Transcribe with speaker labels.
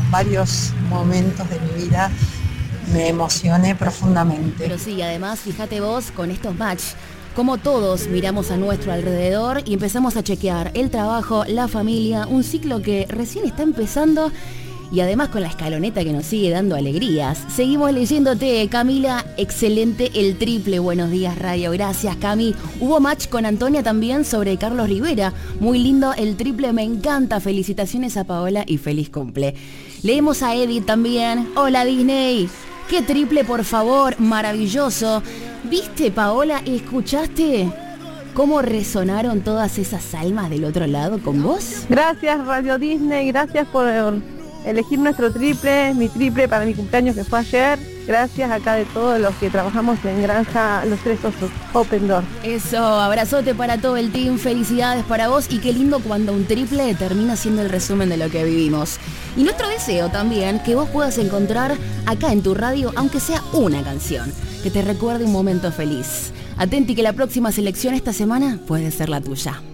Speaker 1: varios momentos de mi vida me emocioné profundamente.
Speaker 2: Pero sí, además, fíjate vos con estos match, como todos miramos a nuestro alrededor y empezamos a chequear el trabajo, la familia, un ciclo que recién está empezando. Y además con la escaloneta que nos sigue dando alegrías. Seguimos leyéndote, Camila. Excelente el triple. Buenos días, Radio. Gracias, Cami. Hubo match con Antonia también sobre Carlos Rivera. Muy lindo el triple, me encanta. Felicitaciones a Paola y feliz cumple. Leemos a Edith también. Hola, Disney. Qué triple, por favor. Maravilloso. ¿Viste, Paola? ¿Escuchaste cómo resonaron todas esas almas del otro lado con vos?
Speaker 3: Gracias, Radio Disney. Gracias por elegir nuestro triple, mi triple para mi cumpleaños que fue ayer. Gracias acá de todos los que trabajamos en Granja Los Tres Osos, Open Door.
Speaker 2: Eso, abrazote para todo el team, felicidades para vos y qué lindo cuando un triple termina siendo el resumen de lo que vivimos. Y nuestro deseo también, que vos puedas encontrar acá en tu radio, aunque sea una canción, que te recuerde un momento feliz. Atenti que la próxima selección esta semana puede ser la tuya.